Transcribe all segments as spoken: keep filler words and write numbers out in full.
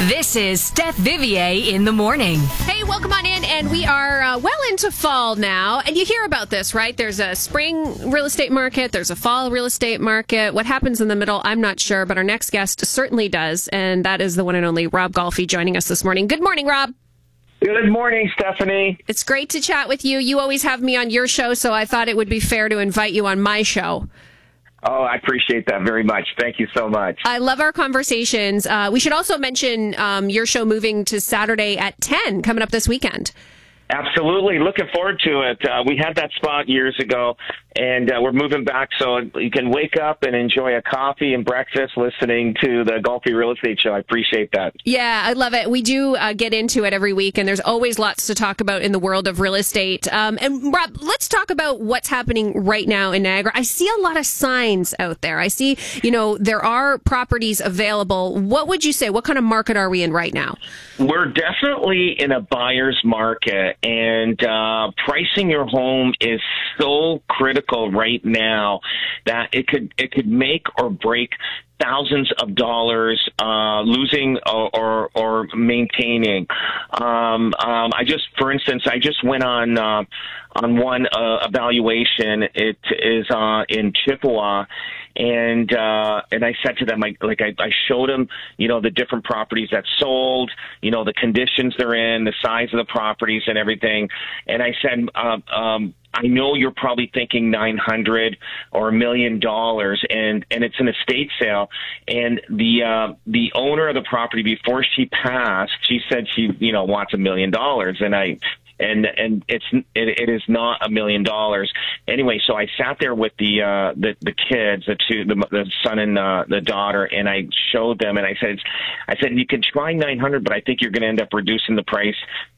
This is Steph Vivier in the morning. Hey, welcome on in, and we are uh, well into fall now, and you hear about this, right? There's a spring real estate market, there's a fall real estate market. What happens in the middle, I'm not sure, but our next guest certainly does, and that is the one and only Rob Golfi joining us this morning. Good morning, Rob. Good morning, Stephanie. It's great to chat with you. You always have me on your show, so I thought it would be fair to invite you on my show. Oh, I appreciate that very much. Thank you so much. I love our conversations. Uh, we should also mention um, your show moving to Saturday at ten, coming up this weekend. Absolutely. Looking forward to it. Uh, we had that spot years ago, and uh, we're moving back so you can wake up and enjoy a coffee and breakfast listening to the Golfi Real Estate Show. I appreciate that. Yeah, I love it. We do uh, get into it every week, and there's always lots to talk about in the world of real estate. Um, and Rob, let's talk about what's happening right now in Niagara. I see a lot of signs out there. I see, you know, there are properties available. What would you say? What kind of market are we in right now? We're definitely in a buyer's market, and uh, pricing your home is so critical right now that it could it could make or break thousands of dollars, uh, losing or, or, or maintaining. Um, um, I just, for instance, I just went on uh, on one uh, evaluation. It is uh, in Chippewa. And uh, and I said to them, I, like I, I showed them, you know, the different properties that sold, you know, the conditions they're in, the size of the properties and everything. And I said, uh, um, I know you're probably thinking nine hundred or a million dollars, and and it's an estate sale. And the uh, the owner of the property, before she passed, she said she, you know, wants a million dollars. And I. And and it's it, it is not a million dollars anyway. So I sat there with the uh, the the kids, the two, the, the son and uh, the daughter, and I showed them, and I said, I said you can try nine hundred, but I think you're going to end up reducing the price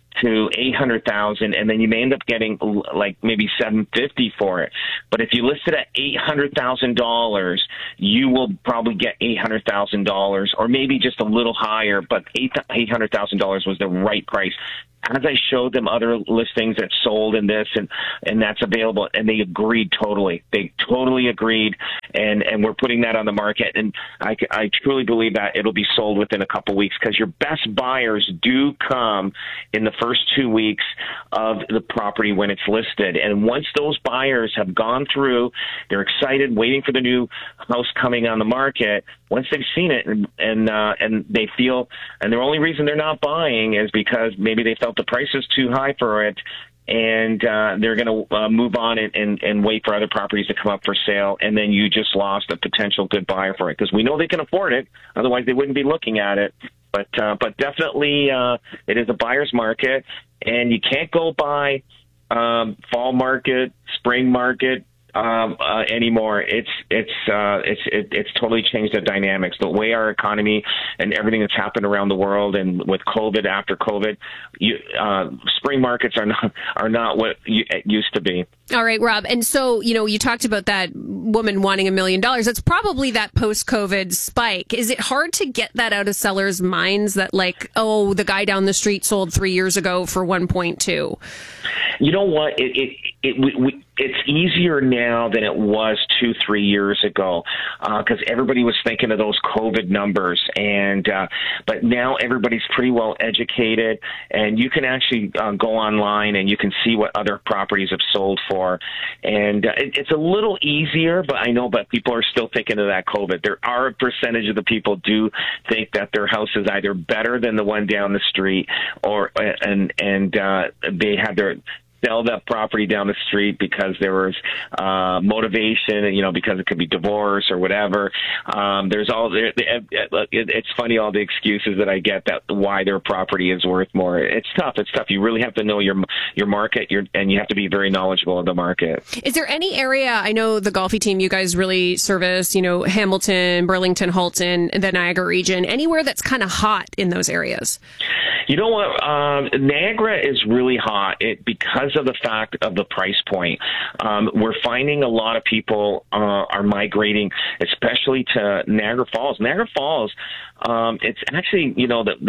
to eight hundred thousand, and then you may end up getting like maybe seven fifty for it. But if you list it at eight hundred thousand dollars, you will probably get eight hundred thousand dollars, or maybe just a little higher. But eight eight hundred thousand dollars was the right price. As I showed them other listings that sold in this and, and that's available, and they agreed totally. They totally agreed, and, and we're putting that on the market. And I, I truly believe that it'll be sold within a couple weeks, because your best buyers do come in the first two weeks of the property when it's listed. And once those buyers have gone through, they're excited, waiting for the new house coming on the market. Once they've seen it and and, uh, and they feel, and the only reason they're not buying is because maybe they felt the price is too high for it, and uh, they're going to uh, move on and, and, and wait for other properties to come up for sale, and then you just lost a potential good buyer for it, because we know they can afford it. Otherwise, they wouldn't be looking at it. But uh, but definitely, uh, it is a buyer's market, and you can't go by um, fall market, spring market, Um, uh, anymore. It's it's uh, it's it, it's totally changed the dynamics. The way our economy and everything that's happened around the world, and with COVID, after COVID, you, uh, spring markets are not are not what you, it used to be. All right, Rob. And so, you know, you talked about that woman wanting a million dollars. That's probably that post-COVID spike. Is it hard to get that out of sellers' minds that, like, oh, the guy down the street sold three years ago for one point two? You know what? It, it, it, we, we, it's easier now than it was two, three years ago, because uh, everybody was thinking of those COVID numbers. And uh, but now everybody's pretty well educated, and you can actually uh, go online and you can see what other properties have sold for. And uh, it, it's a little easier, but I know, but people are still thinking of that COVID. There are a percentage of the people do think that their house is either better than the one down the street, or and and uh, they had their sell that property down the street because there was uh, motivation, you know, because it could be divorce or whatever. Um, there's all it, it, it's funny, all the excuses that I get that why their property is worth more. It's tough. It's tough. You really have to know your your market, your, and you have to be very knowledgeable of the market. Is there any area? I know the Golfi team, you guys really service, you know, Hamilton, Burlington, Halton, the Niagara region. Anywhere that's kind of hot in those areas? You know what? Um, Niagara is really hot it, because of the fact of the price point. Um, we're finding a lot of people uh, are migrating, especially to Niagara Falls. Niagara Falls, um, it's actually, you know, the, the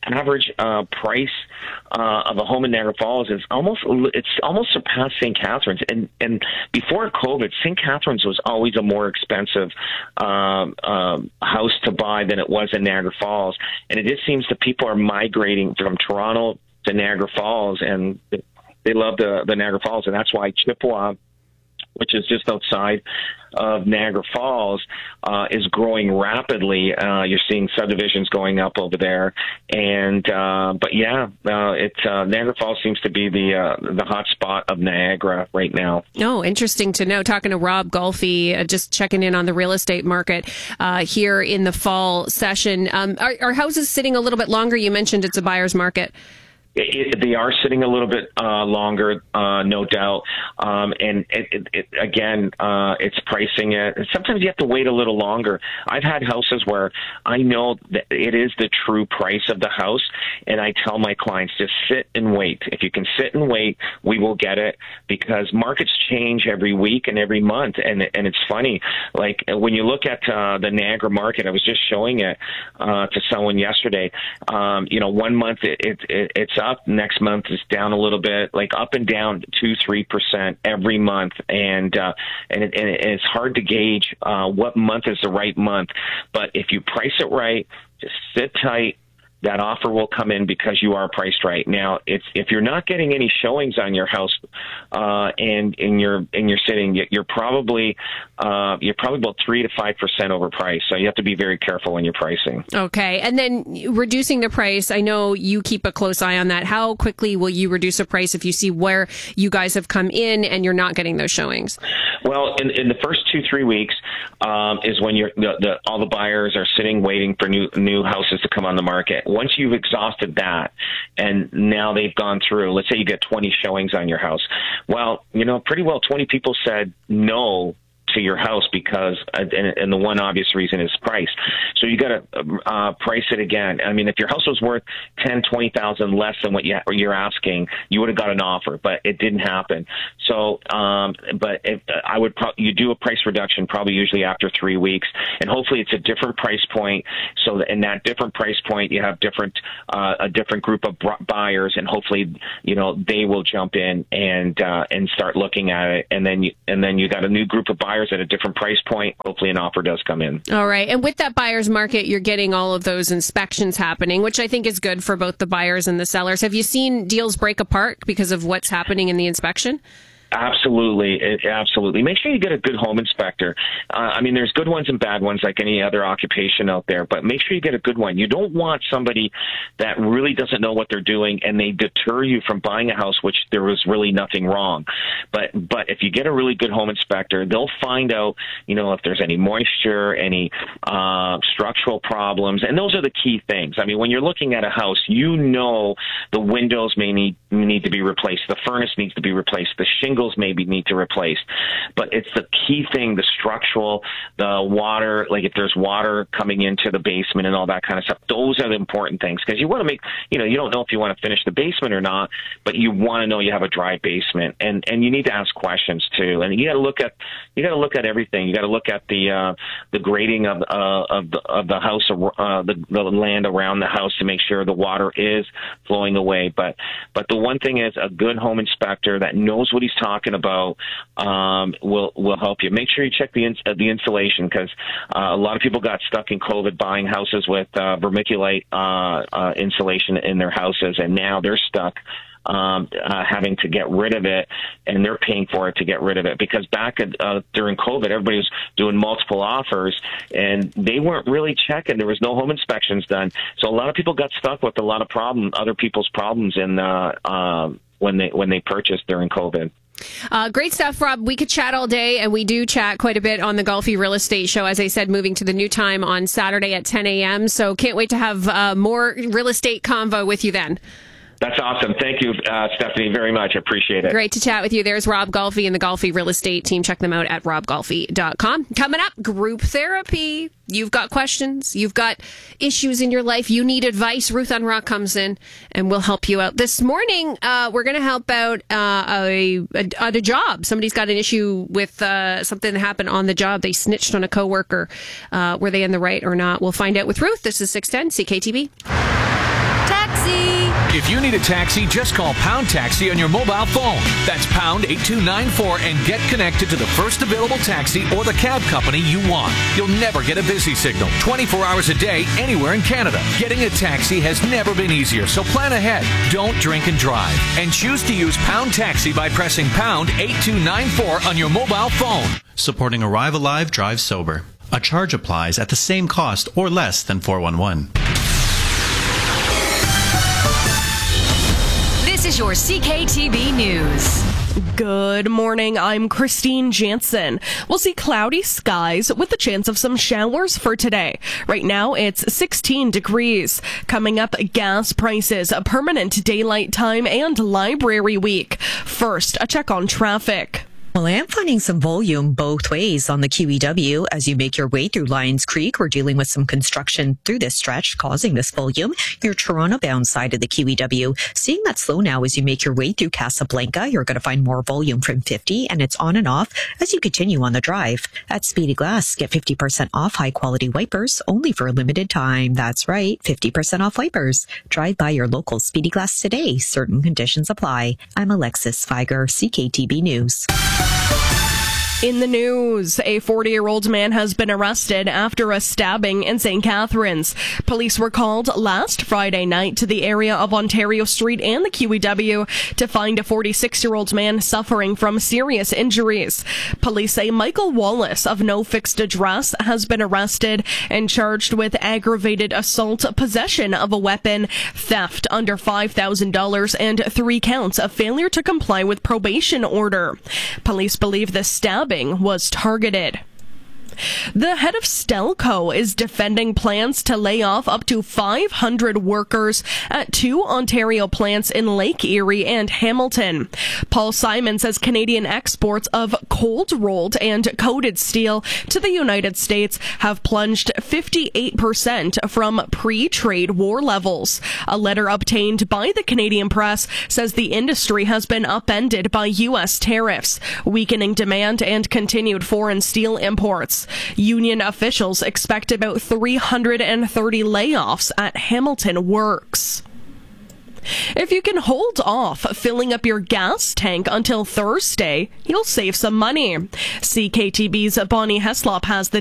average uh, price uh, of a home in Niagara Falls is almost it's almost surpassed Saint Catharines. And and before COVID, Saint Catharines was always a more expensive um, um, house to buy than it was in Niagara Falls. And it just seems that people are migrating from Toronto to Niagara Falls, and they love the, the Niagara Falls, and that's why Chippewa, which is just outside of Niagara Falls, uh, is growing rapidly. Uh, you're seeing subdivisions going up over there, and uh, but yeah, uh, it's uh, Niagara Falls seems to be the uh, the hot spot of Niagara right now. Oh, interesting to know. Talking to Rob Golfi, uh, just checking in on the real estate market uh, here in the fall session. Um, are, are houses sitting a little bit longer? You mentioned it's a buyer's market. It, it, they are sitting a little bit uh, longer, uh, no doubt. Um, and it, it, it, again, uh, it's pricing it. Sometimes you have to wait a little longer. I've had houses where I know that it is the true price of the house, and I tell my clients, just sit and wait. If you can sit and wait, we will get it, because markets change every week and every month. And and it's funny, like when you look at uh, the Niagara market, I was just showing it uh, to someone yesterday. Um, you know, one month it, it, it it's up, next month is down a little bit, like up and down two, three percent every month, and uh, and, it, and it's hard to gauge uh, what month is the right month. But if you price it right, just sit tight. That offer will come in because you are priced right. Now, if if you're not getting any showings on your house, uh, and and you're and you're sitting, you're probably uh, you're probably about three to five percent overpriced. So you have to be very careful when you're pricing. Okay, and then reducing the price. I know you keep a close eye on that. How quickly will you reduce a price if you see where you guys have come in and you're not getting those showings? Well, in, in the first two three weeks um, is when you're the, the all the buyers are sitting waiting for new new houses to come on the market. Once you've exhausted that and now they've gone through, let's say you get twenty showings on your house. Well, you know, pretty well twenty people said no to your house because, and, and the one obvious reason is price. So you got to uh, price it again. I mean, if your house was worth ten, twenty thousand less than what you, you're asking, you would have got an offer, but it didn't happen. So, um, but if, I would pro- you do a price reduction probably usually after three weeks, and hopefully it's a different price point. So that in that different price point, you have different uh, a different group of buyers, and hopefully, you know, they will jump in and uh, and start looking at it, and then you, and then you got a new group of buyers at a different price point. Hopefully an offer does come in. All right. And with that buyer's market, you're getting all of those inspections happening, which I think is good for both the buyers and the sellers. Have you seen deals break apart because of what's happening in the inspection? Absolutely. It, absolutely. Make sure you get a good home inspector. Uh, I mean, there's good ones and bad ones like any other occupation out there, but make sure you get a good one. You don't want somebody that really doesn't know what they're doing and they deter you from buying a house, which there was really nothing wrong. But, but if you get a really good home inspector, they'll find out, you know, if there's any moisture, any uh, structural problems. And those are the key things. I mean, when you're looking at a house, you know, the windows may need, need to be replaced. The furnace needs to be replaced. The shingles maybe need to replace, but it's the key thing, the structural, the water, like if there's water coming into the basement and all that kind of stuff. Those are the important things, because you want to make, you know, you don't know if you want to finish the basement or not, but you want to know you have a dry basement, and, and you need to ask questions too. And you got to look at, you got to look at everything. You got to look at the, uh, the grading of, uh, of the, of the house, uh, the, the land around the house to make sure the water is flowing away. But, but the one thing is a good home inspector that knows what he's talking talking about um, will will help you. Make sure you check the ins- uh, the insulation, because uh, a lot of people got stuck in COVID buying houses with uh, vermiculite uh, uh, insulation in their houses, and now they're stuck um, uh, having to get rid of it, and they're paying for it to get rid of it, because back at, uh, during COVID, everybody was doing multiple offers, and they weren't really checking. There was no home inspections done, so a lot of people got stuck with a lot of problem, other people's problems in uh, uh, when they when they purchased during COVID. Uh, great stuff, Rob. We could chat all day, and we do chat quite a bit on the Golfi Real Estate Show. As I said, moving to the new time on Saturday at ten a.m. So can't wait to have uh, more real estate convo with you then. That's awesome. Thank you, uh, Stephanie, very much. I appreciate it. Great to chat with you. There's Rob Golfi and the Golfi Real Estate team. Check them out at rob golfi dot com. Coming up, group therapy. You've got questions. You've got issues in your life. You need advice. Ruth Unrock comes in and we'll help you out. This morning, uh, we're going to help out uh, a, a, at a job. Somebody's got an issue with uh, something that happened on the job. They snitched on a coworker. Uh, were they in the right or not? We'll find out with Ruth. This is six ten C K T B. Taxi! If you need a taxi, just call Pound Taxi on your mobile phone. That's pound eight two nine four and get connected to the first available taxi or the cab company you want. You'll never get a busy signal twenty-four hours a day anywhere in Canada. Getting a taxi has never been easier, so plan ahead. Don't drink and drive. And choose to use Pound Taxi by pressing pound eight two nine four on your mobile phone. Supporting Arrive Alive, Drive Sober. A charge applies at the same cost or less than four one one. This is your C K T B News. Good morning, I'm Christine Jansen. We'll see cloudy skies with the chance of some showers for today. Right now, it's sixteen degrees. Coming up, gas prices, a permanent daylight time, and library week. First, a check on traffic. Well, I am finding some volume both ways on the Q E W as you make your way through Lions Creek. We're dealing with some construction through this stretch causing this volume. Your Toronto bound side of the Q E W, seeing that slow now as you make your way through Casablanca. You're going to find more volume from fifty, and it's on and off as you continue on the drive. At Speedy Glass, get fifty percent off high quality wipers only for a limited time. That's right, fifty percent off wipers. Drive by your local Speedy Glass today. Certain conditions apply. I'm Alexis Feiger, C K T B News. In the news, a forty-year-old man has been arrested after a stabbing in Saint Catharines. Police were called last Friday night to the area of Ontario Street and the Q E W to find a forty-six-year-old man suffering from serious injuries. Police say Michael Wallace of no fixed address has been arrested and charged with aggravated assault, possession of a weapon, theft under five thousand dollars, and three counts of failure to comply with probation order. Police believe the stabbing was targeted. The head of Stelco is defending plans to lay off up to five hundred workers at two Ontario plants in Lake Erie and Hamilton. Paul Simon says Canadian exports of cold-rolled and coated steel to the United States have plunged fifty-eight percent from pre-trade war levels. A letter obtained by the Canadian press says the industry has been upended by U S tariffs, weakening demand and continued foreign steel imports. Union officials expect about three hundred thirty layoffs at Hamilton Works. If you can hold off filling up your gas tank until Thursday, you'll save some money. C K T B's Bonnie Heslop has the